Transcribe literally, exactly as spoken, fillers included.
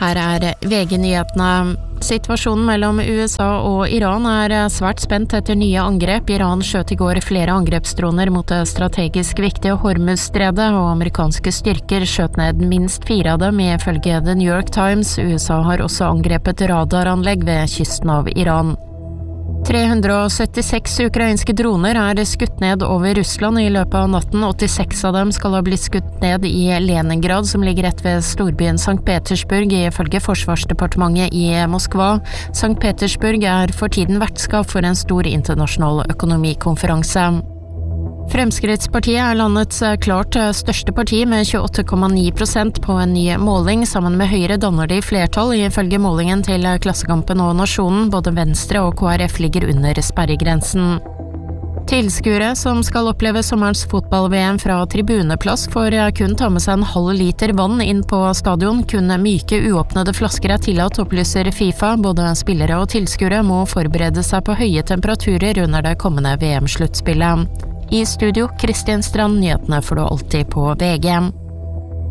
Her er V G-nyhetene. Situasjonen mellom U S A og Iran er svært spent etter nye angrep. Iran skjøt i går flere angrepsdroner mot det strategisk viktige Hormuz-stredet, og amerikanske styrker skjøt ned minst fire av dem, ifølge The New York Times. U S A har også angrepet radaranlegg ved kysten av Iran. tre hundre syttiseks ukrainske droner er skutt ned over Russland i løpet av natten. åttiseks av dem skal ha blitt skutt ned i Leningrad, som ligger rett ved storbyen Sankt Petersburg, ifølge Forsvarsdepartementet i Moskva. Sankt Petersburg er for tiden vertskap for en stor internasjonal økonomikonferanse. Fremskrittspartiet er landets klart største parti med tjueåtte komma ni prosent på en ny måling. Sammen med Høyre danner de flertall, ifølge målingen til Klassekampen og Nasjonen. Både Venstre og K R F ligger under sperregrensen. Tilskuere som skal oppleve sommerens fotball-V M fra tribuneplass får kun ta med seg en halv liter vann inn på stadion. Kun myke, uåpnede flasker er tillatt, opplyser FIFA. Både spillere og tilskuere må forberede seg på høye temperaturer under det kommende V M-sluttspillet. I studio, Kristin Strand, nyhetene får du alltid på V G.